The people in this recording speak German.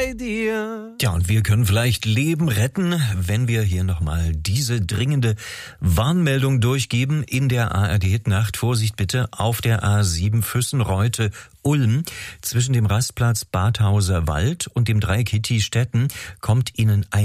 bei dir. Tja, und wir können vielleicht Leben retten, wenn wir hier nochmal diese dringende Warnmeldung durchgeben in der ARD-Hitnacht. Vorsicht bitte auf der A7 Füssenreute-Ulm. Zwischen dem Rastplatz Badhauser Wald und dem Dreieck Hitti-Stetten kommt Ihnen ein